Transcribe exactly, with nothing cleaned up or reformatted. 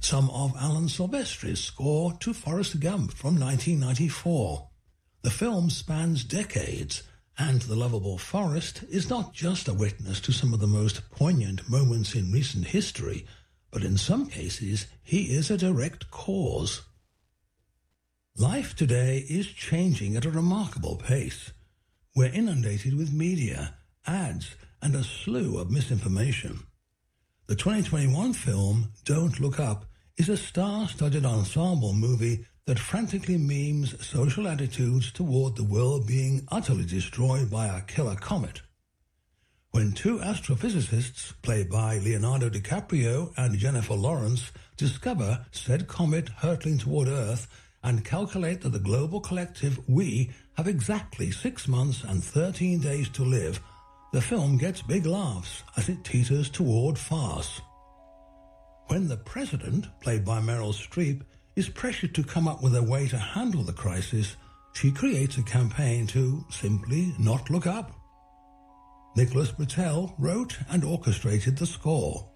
some of Alan Silvestri's score to Forrest Gump from nineteen ninety-four. The film spans decades, and the lovable Forrest is not just a witness to some of the most poignant moments in recent history, but in some cases he is a direct cause. Life today is changing at a remarkable pace. We're inundated with media, ads, and a slew of misinformation. The twenty twenty-one film Don't Look Up is a star-studded ensemble movie that frantically memes social attitudes toward the world being utterly destroyed by a killer comet. When two astrophysicists, played by Leonardo DiCaprio and Jennifer Lawrence, discover said comet hurtling toward Earth and calculate that the global collective we have exactly six months and thirteen days to live, the film gets big laughs as it teeters toward farce. When the president, played by Meryl Streep, is pressured to come up with a way to handle the crisis, she creates a campaign to simply not look up. Nicholas Britell wrote and orchestrated the score.